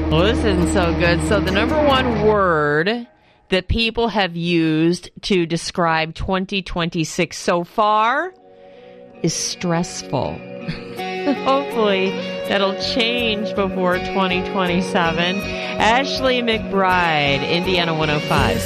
Well, this isn't so good. So the number one word that people have used to describe 2026 so far is stressful. Hopefully that'll change before 2027. Ashley McBride, Indiana 105.